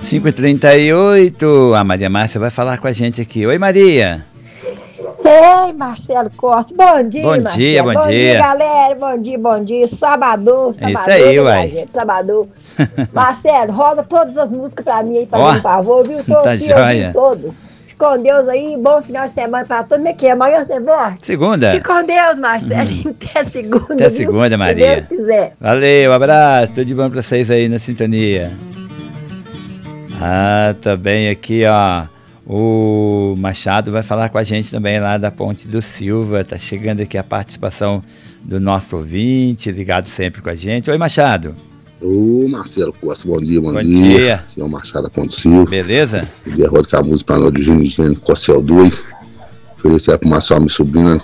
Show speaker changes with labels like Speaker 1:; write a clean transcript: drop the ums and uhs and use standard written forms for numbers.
Speaker 1: 5h38, a Maria Márcia vai falar com a gente aqui. Oi, Maria.
Speaker 2: Ei, Marcelo Costa, bom dia,
Speaker 1: Bom
Speaker 2: Marcelo.
Speaker 1: dia, bom dia.
Speaker 2: Bom dia, galera, bom dia. Sábado,
Speaker 1: Isso aí, uai.
Speaker 2: Gente, sábado. Marcelo, roda todas as músicas pra mim aí, fazendo um favor, viu? Tô
Speaker 1: tá
Speaker 2: aqui
Speaker 1: joia.
Speaker 2: ouvindo todas. Fique com Deus aí, bom final de semana pra todos. Como é que é? Amanhã você volta?
Speaker 1: Segunda.
Speaker 2: Fique com Deus, Marcelo. Até segunda,
Speaker 1: Até
Speaker 2: viu?
Speaker 1: segunda, Maria.
Speaker 2: Se Deus quiser.
Speaker 1: Valeu, abraço, tudo de bom pra vocês aí na sintonia. Também aqui, ó, o Machado vai falar com a gente também lá da Ponte do Silva. Tá chegando aqui a participação do nosso ouvinte, ligado sempre com a gente. Oi, Machado.
Speaker 3: Ô, Marcelo Costa, bom dia.
Speaker 1: Bom dia.
Speaker 3: Aqui é o Machado da Ponte do Silva.
Speaker 1: Beleza?
Speaker 3: Derrota com a música para nós de Gênio Cossel 2. Oferecer para uma só minha sobrinha,